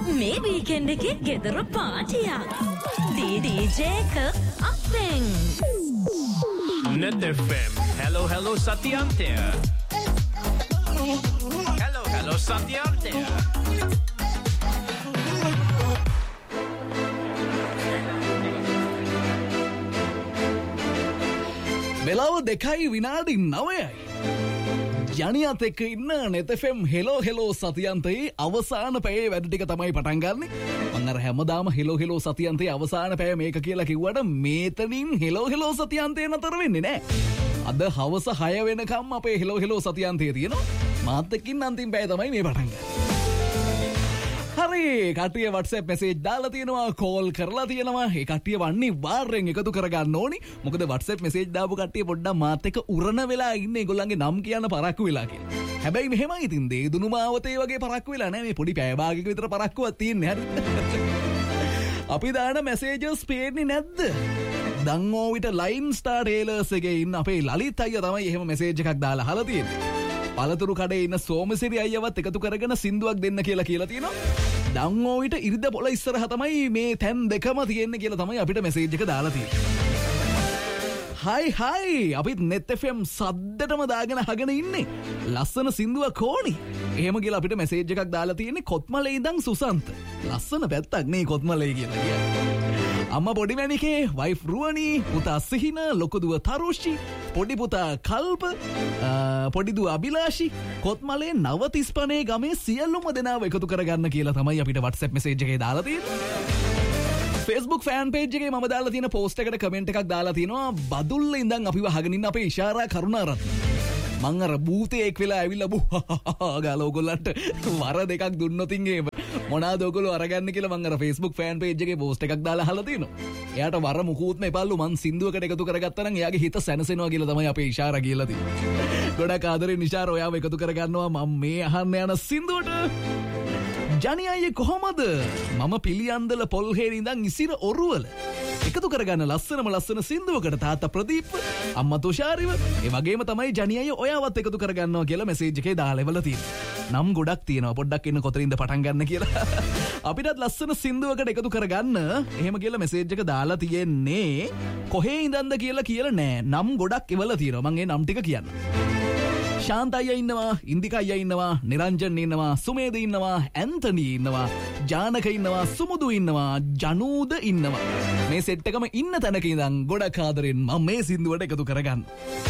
මේ වීකෙන්ඩ් එකේ ගෙදර පාටියක්. DJ අප්පෙන්. Net FM. Hello Satyante. Hello Satyante. වෙලාව 2:09යි. යණියත් එක්ක ඉන්න net FM hello සතියන්තේ අවසාන පැයේ වැඩ ටික තමයි පටන් ගන්නෙ. මම අර හැමදාම hello සතියන්තේ අවසාන පැය මේක කියලා කිව්වට මේතනින් hello සතියන්තේ නතර වෙන්නේ නැහැ. අද හවස 6 වෙනකම් අපේ hello සතියන්තේ තියෙනවා. මාත් එක්කින් අන්තිම පැය තමයි මේ පටන් ගන්නේ. හරි කට්ටිය WhatsApp message දාලා තියෙනවා, කෝල් කරලා තියෙනවා. ඒ කට්ටිය වන්නේ වාරෙන් එකතු කරගන්න ඕනි. මොකද WhatsApp message දාපු කට්ටිය පොඩ්ඩක් මාත් එක්ක උරණ වෙලා ඉන්නේ ඒගොල්ලන්ගේ නම් කියන්න පරක්කු වෙලා කියලා. හැබැයි මෙහෙමයි ඉතින් දේදුණු මාවතේ වගේ පරක්කු වෙලා නැහැ. මේ පොඩි පැය භාගයක විතර පරක්කුවක් තියෙන්නේ. හරි. අපි දාන messages පේන්නේ නැද්ද? දංගෝවිට ලයින් ස්ටාර් ටේලර්ස් එකේ ඉන්න අපේ ලලිත් අයියා තමයි එහෙම message එකක් දාලා අහලා තියෙන්නේ. පළතුරු කඩේ ඉන්න සෝමසිරි අයියවත් එකතු කරගෙන සින්දුවක් දෙන්න කියලා තියෙනවා. දංගෝවිට ඉරිද පොළ ඉස්සරහ තමයි මේ තැන් දෙකම තියෙන්නේ කියලා තමයි අපිට මැසේජ් එක දාලා තියෙන්නේ. හයි අපිත් net FM සද්දටම දාගෙන අහගෙන ඉන්නේ. ලස්සන සින්දුවක් ඕනි. එහෙම කියලා අපිට මැසේජ් එකක් දාලා තියෙන්නේ කොත්මලේ ඉඳන් සුසන්ත. ලස්සන පැත්තක් නේ කොත්මලේ කියලා කියන්නේ. අම්මා පොඩි මැනිකේ, වයිෆ් රුවනි, පුතා සිහින, ලොකු දුව තරුෂි, පොඩි පුතා කල්ප, පොඩි දුව අභිලාෂි, කොත්මලේ 935 ගමේ සියලුම දෙනාව එකතු කරගන්න කියලා තමයි අපිට WhatsApp message එකේ දාලා තියෙන්නේ. Facebook fan page එකේ මම දාලා තියෙන post එකට comment එකක් දාලා තියෙනවා. බදුල්ල ඉඳන් අපිව අහගෙන ඉන්න අපේ ඉෂාරා කරුණාරත්න. මං අර භූතයෙක් වෙලා ඇවිල්ලා ගාලා ඕගොල්ලන්ට වර දෙකක් දුන්නොතින් ඒ මොනවාද ඔයගොල්ලෝ අරගන්න කියලා මං අර Facebook fan page එකේ post එකක් දාලා අහලා තියෙනවා. එයාට වර මුකුත්ම එපල්ලු මං සින්දුවකට එකතු කරගත්තා නම් එයාගේ හිත සැනසෙනවා කියලා තමයි අපේ ඉෂාරා කියලා තියෙන්නේ. ගොඩක් ආදරෙන් ඉෂාරා ඔයාව එකතු කරගන්නවා මම මේ අහන්න යන සින්දුවට. ජනි අයියේ කොහමද? මම පිළියන්දල පොල්හේර ඉඳන් ඉසිර ඔරුවල එකතු කරගන්න ලස්සන සින්දුවකට තාත්තා ප්‍රදීප්, අම්මා තුෂාරිව, ඒ වගේම තමයි ජනි අයිය ඔයාවත් එකතු කරගන්නවා කියලා මැසේජ් එකේ දාලා ඉවලා තියෙනවා. නම් ගොඩක් තියෙනවා. පොඩ්ඩක් ඉන්න කොතනින්ද පටන් ගන්න කියලා. අපිටත් ලස්සන සින්දුවකට එකතු කරගන්න එහෙම කියලා මැසේජ් එක දාලා තියෙන්නේ. කොහේ ඉඳන්ද කියලා නෑ. නම් ගොඩක් ඉවලා තියෙනවා. මම ඒ නම් ටික කියන්නම්. ශාන්ත අයියා ඉන්නවා, ඉන්දික අයියා ඉන්නවා, නිරංජන් ඉන්නවා, සුමේද ඉන්නවා, ඇන්තනි ඉන්නවා, ජානක ඉන්නවා, සුමුදු ඉන්නවා, ජනූද ඉන්නවා. මේ සෙට් එකම ඉන්න තැනක ඉඳන් ගොඩක් ආදරෙන් මම මේ සින්දුවට එකතු කරගන්න.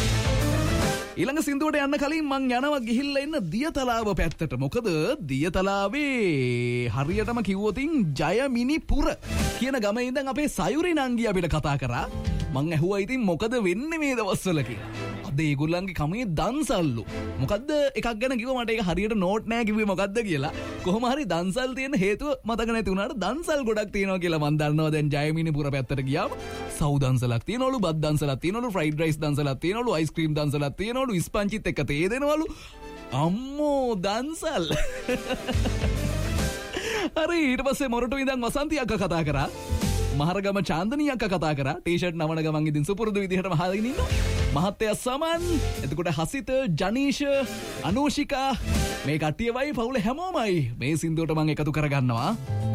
ඊළඟ සින්දුවට යන්න කලින් මං යනවා ගිහිල්ලා ඉන්න දියතලාව පැත්තට. මොකද දියතලාවේ හරියටම කිව්වොතින් ජයමිනිපුර කියන ගමේ ඉඳන් අපේ සයුරි නංගි අපිට කතා කරා. මං ඇහුවා ඉතින් මොකද වෙන්නේ මේ දවස්වල කියලා. අද ඒගොල්ලන්ගේ කමේ දන්සල්ලු. මොකද්ද එකක් ගැන කිව්ව මට ඒක හරියට නෝට් නෑ කිව්වේ මොකද්ද කියලා. කොහොම හරි දන්සල් තියෙන හේතුව මතක නැති වුණාට දන්සල් ගොඩක් තියෙනවා කියලා මං දන්නවා. දැන් ජයමිනිපුර පැත්තට ගියාම සව් දන්සලක් තියෙනවලු, බත් දන්සලක් තියෙනවලු, ෆ්‍රයිඩ් රයිස් දන්සලක් තියෙනවලු, අයිස්ක්‍රීම් දන්සලක් තියෙනවලු, ඉස්පංචිත් එක්ක තේ දෙනවලු. අම්මෝ දන්සල්. හරි ඊට පස්සේ මොරටු ඉඳන් වසන්ති අක්කා කතා කරා. මහරගම චාන්දනී අක්කා කතා කරා. ටී-ෂර්ට් නමන ගමන් ඉදින් සුපුරුදු විදිහටම හදාගෙන ඉන්නවා. මහත්තයා සමන්, එතකොට හසිත, ජනීෂ, අනූෂිකා මේ කට්ටියවයි පවුල හැමෝමයි මේ සින්දුවට මම එකතු කරගන්නවා.